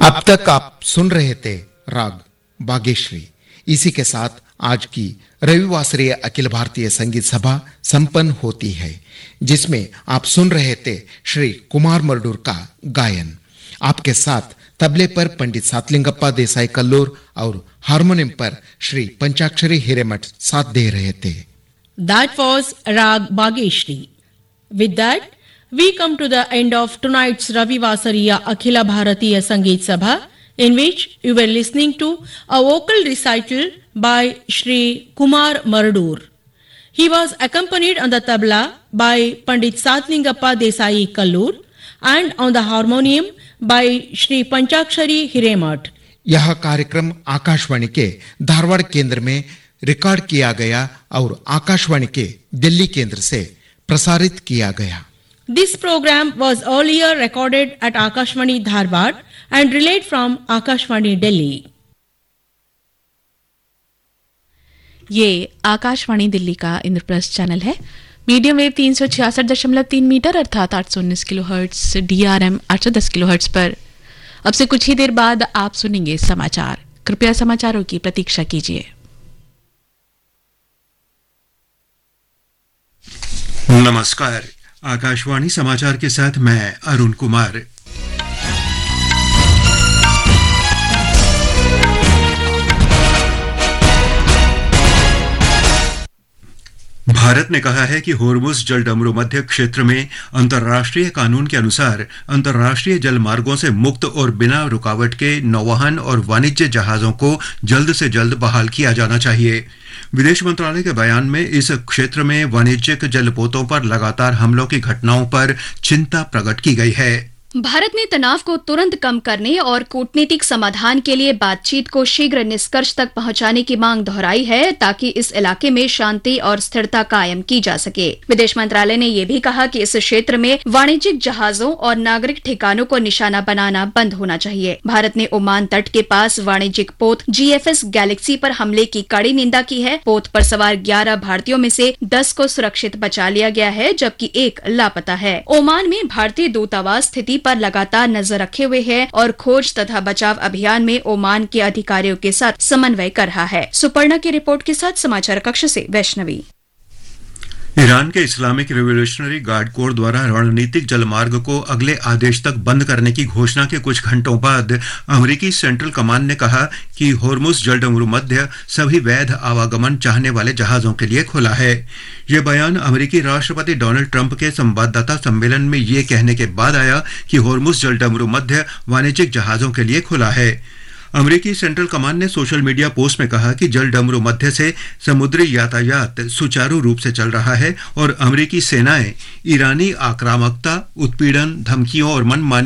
अब तक आप सुन रहे थे राग बागेश्वरी। इसी के साथ आज की रविवासरीय अखिल भारतीय संगीत सभा संपन्न होती है, जिसमें आप सुन रहे थे श्री कुमार मरडूर का गायन। आपके साथ तबले पर पंडित सातलिंगप्पा देसाई कल्लूर और हारमोनियम पर श्री पंचाक्षरी हिरेमठ साथ दे रहे थे। That was Rag Bageshri. With that, we come to the end of tonight's Ravivasariya Akhila Bharatiya Sangeet Sabha, in which you were listening to a vocal recital by Shri Kumar Mardur. He was accompanied on the tabla by Pandit Satlingappa Desai Kallur and on the harmonium by Shri Panchakshari Hiremat. यह कार्यक्रम आकाशवाणी के धारवाड़ केंद्र में record किया गया और आकाशवाणी के दिल्ली केंद्र से प्रसारित किया गया। This program was earlier recorded at Akashvani Dharwad and relayed from Akashvani Delhi. ये आकाशवाणी दिल्ली का इंद्रप्रस्थ चैनल है। मीडियम वेव 366.3 मीटर अर्थात 819 किलोहर्ट्ज, DRM 810 किलोहर्ट्ज पर। अब से कुछ ही देर बाद आप सुनेंगे समाचार। कृपया समाचारों की प्रतीक्षा कीजिए। नमस्कार, आकाशवाणी समाचार के साथ मैं अरुण कुमार। भारत ने कहा है कि होर्मुज जलडमरू मध्य क्षेत्र में अंतर्राष्ट्रीय कानून के अनुसार अंतर्राष्ट्रीय जल मार्गों से मुक्त और बिना रुकावट के नौवहन और वाणिज्य जहाजों को जल्द से जल्द बहाल किया जाना चाहिए। विदेश मंत्रालय के बयान में इस क्षेत्र में वाणिज्यिक जलपोतों पर लगातार हमलों की घटनाओं पर चिंता प्रकट की गई है। भारत ने तनाव को तुरंत कम करने और कूटनीतिक समाधान के लिए बातचीत को शीघ्र निष्कर्ष तक पहुंचाने की मांग दोहराई है, ताकि इस इलाके में शांति और स्थिरता कायम की जा सके। विदेश मंत्रालय ने यह भी कहा कि इस क्षेत्र में वाणिज्यिक जहाजों और नागरिक ठिकानों को निशाना बनाना बंद होना चाहिए। भारत ने ओमान तट के पास वाणिज्यिक पोत GFS गैलेक्सी पर हमले की कड़ी निंदा की है। पोत पर सवार 11 भारतीयों में से 10 को सुरक्षित बचा लिया गया है, जबकि एक लापता है। ओमान में भारतीय दूतावास स्थिति पर लगातार नजर रखे हुए है और खोज तथा बचाव अभियान में ओमान के अधिकारियों के साथ समन्वय कर रहा है। सुपर्णा की रिपोर्ट के साथ समाचार कक्ष से वैष्णवी। ईरान के इस्लामिक रिवोल्यूशनरी गार्ड कोर द्वारा रणनीतिक जलमार्ग को अगले आदेश तक बंद करने की घोषणा के कुछ घंटों बाद अमेरिकी सेंट्रल कमांड ने कहा कि होर्मुज जलडमरू मध्य सभी वैध आवागमन चाहने वाले जहाजों के लिए खुला है। यह बयान अमेरिकी राष्ट्रपति डोनाल्ड ट्रंप के संवाददाता सम्मेलन में ये कहने के बाद आया कि होर्मुज जलडमरू मध्य वाणिज्यिक जहाजों के लिए खुला है। अमेरिकी सेंट्रल कमांड ने सोशल मीडिया पोस्ट में कहा कि जलडमरू मध्य से समुद्री यातायात सुचारू रूप से चल रहा है और अमेरिकी सेनाएं ईरानी आक्रामकता, उत्पीड़न, धमकियों और मनमानी